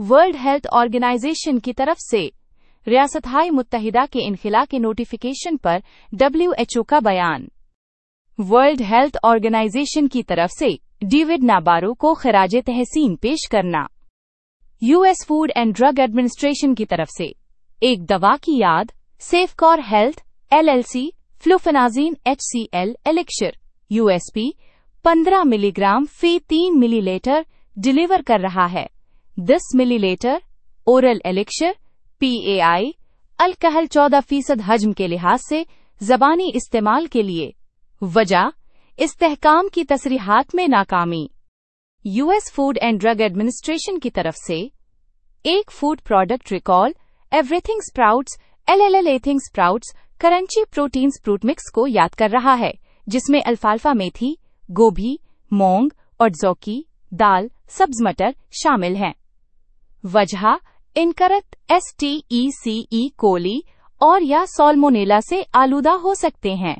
World health organisation की तरफ से रियासत-ए मुत्तहिदा के इन्खिला के नोटिफिकेशन पर WHO का बयान। वर्ल्ड हेल्थ ऑर्गेनाइजेशन की तरफ से डेविड नाबारो को खिराजे तहसीन पेश करना। US food and drug administration की तरफ से एक दवा की याद सेफकॉर health LLC फ्लूफेनाजीन HCl elixir USP 15 milligram फी 3 मिलीलीटर डिलीवर कर रहा है। 10 millilitre oral elixir PAI alcohol 14% हजम के लिहाज से ज़बानी इस्तेमाल के लिए। वजह इस्तेहकाम की तसरीहात में नाकामी। US food and drug administration की तरफ से एक food product recall everything sprouts LLL एथिंग sprouts crunchy protein स्प्रूट mix को याद कर रहा है, जिसमें अल्फाल्फा मेथी, गोभी, मूंग और जौकी दाल सब्ज मटर शामिल हैं। वजह इनकरेक्ट STECE कोली और या साल्मोनेला से आलूदा हो सकते हैं।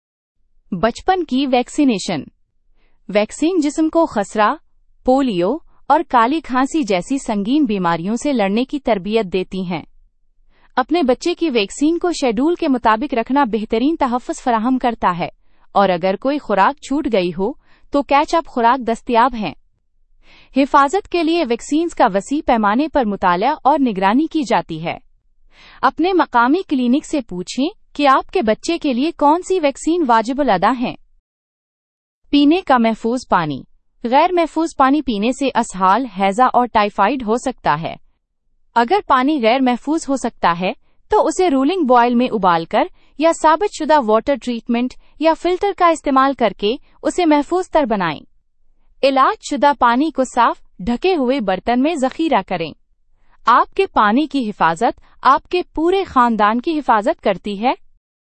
बचपन की वैक्सीनेशन। वैक्सीन जिस्म को खसरा, पोलियो और काली खांसी जैसी संगीन बीमारियों से लड़ने की तरबियत देती हैं। अपने बच्चे की वैक्सीन को शेड्यूल के मुताबिक रखना बेहतरीन तहफ़्फ़ुज़ फराहम करता है, और अगर कोई खुराक छूट गई हो तो कैच अप खुराक दस्तयाब हैं। हिफाजत के लिए वैक्सीन का वसी पैमाने पर मुताला और निगरानी की जाती है। अपने मकामी क्लिनिक से पूछें कि आपके बच्चे के लिए कौन सी वैक्सीन वाजिबुल अदा है। पीने का महफूज पानी। गैर महफूज पानी पीने से असहाल, हैजा और टाइफाइड हो सकता है। अगर पानी गैर महफूज हो सकता है तो उसे रूलिंग बॉयल में उबालकर या साबितशुदा वाटर ट्रीटमेंट या फिल्टर का इस्तेमाल करके उसे महफूज तर बनाएं। इलाज शुदा पानी को साफ ढके हुए बर्तन में जखीरा करें। आपके पानी की हिफाजत आपके पूरे खानदान की हिफाजत करती है।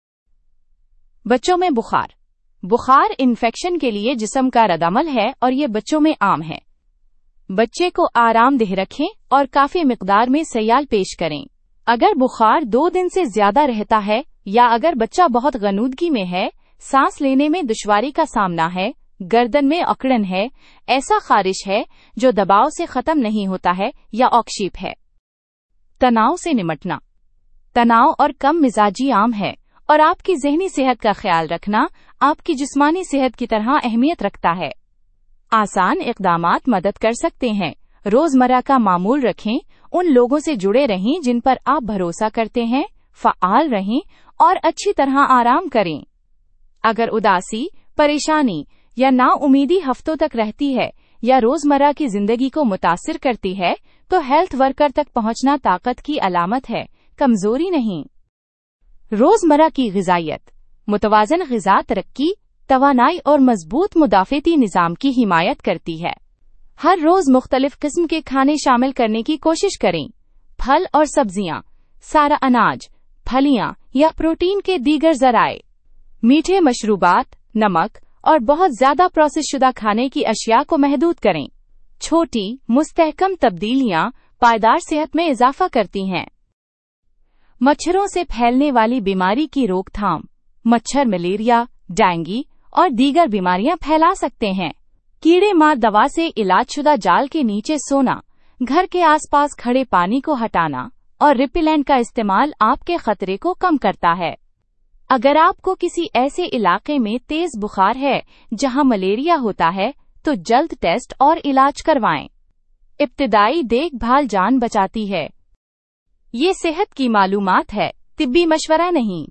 बच्चों में बुखार। बुखार इन्फेक्शन के लिए जिस्म का रद्दअमल है और ये बच्चों में आम है। बच्चे को आरामदेह रखें और काफी मिकदार में सयाल पेश करें। अगर बुखार 2 दिन से ज्यादा रहता है या अगर बच्चा बहुत गनूदगी में है, सांस लेने में दुश्वारी का सामना है, गर्दन में अकड़न है, ऐसा खारिश है जो दबाव से खत्म नहीं होता है या ऑक्शीप है। तनाव से निमटना। तनाव और कम मिजाजी आम है और आपकी ज़हनी सेहत का ख्याल रखना आपकी जिस्मानी सेहत की तरह अहमियत रखता है। आसान इक़दामात मदद कर सकते हैं। रोजमर्रा का मामूल रखें, उन लोगों से जुड़े रहें जिन पर आप भरोसा करते हैं, फ़आल रहें और अच्छी तरह आराम करें। अगर उदासी, परेशानी या नाउमीदी हफ्तों तक रहती है या रोजमर्रा की जिंदगी को मुतासिर करती है, तो हेल्थ वर्कर तक पहुंचना ताकत की अलामत है, कमजोरी नहीं। रोजमर्रा की ग़िज़ाइयत। मुतवाज़न ग़िज़ा तरक्की, तवानाई और मजबूत मुदाफ़ती निज़ाम की हिमायत करती है। हर रोज मुख्तलिफ किस्म के खाने शामिल करने की कोशिश करें। फल और सब्जियां, सारा अनाज, फलियां या प्रोटीन के दीगर ज़राए। मीठे मशरूबात, नमक और बहुत ज्यादा प्रोसेस शुदा खाने की अशिया को महदूद करें। छोटी मुस्तहकम तब्दीलियां पायदार सेहत में इजाफा करती हैं। मच्छरों से फैलने वाली बीमारी की रोकथाम। मच्छर मलेरिया, डेंगू और दीगर बीमारियां फैला सकते हैं। कीड़े मार दवा से इलाजशुदा जाल के नीचे सोना, घर के आसपास खड़े पानी को हटाना और रिपेलेंट का इस्तेमाल आपके खतरे को कम करता है। अगर आपको किसी ऐसे इलाके में तेज बुखार है जहां मलेरिया होता है, तो जल्द टेस्ट और इलाज करवाएं। इब्तिदाई देखभाल जान बचाती है। ये सेहत की मालूमात है, तिब्बी मशवरा नहीं।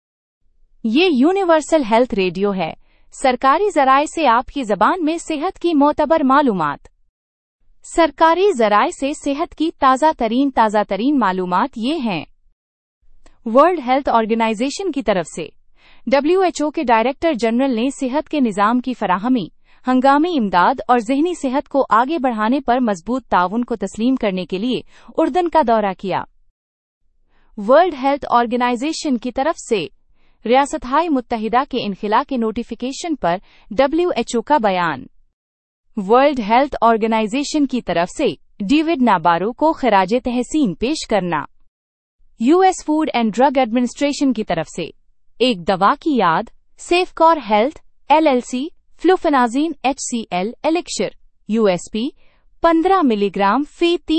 ये यूनिवर्सल हेल्थ रेडियो है, सरकारी ज़राए से आपकी ज़बान में सेहत की मोतबर मालूमात। सरकारी ज़राए से सेहत की ताज़ा तरीन मालूमात ये हैं। वर्ल्ड हेल्थ ऑर्गेनाइजेशन की तरफ से WHO के डायरेक्टर जनरल ने सेहत के निज़ाम की फराहमी, हंगामी इमदाद और ज़हनी सेहत को आगे बढ़ाने पर मजबूत ताउन को तस्लीम करने के लिए उर्दन का दौरा किया। वर्ल्ड हेल्थ ऑर्गेनाइजेशन की तरफ से रियासत-ए मुत्तहिदा के इन्खिला के नोटिफिकेशन पर WHO का बयान। वर्ल्ड हेल्थ ऑर्गेनाइजेशन की तरफ से डेविड नाबारो को खिराजे तहसीन पेश करना। US food and drug administration की तरफ से एक दवा की याद सेफकॉर health LLC फ्लूफेनाजीन HCl elixir USP 15 milligram फी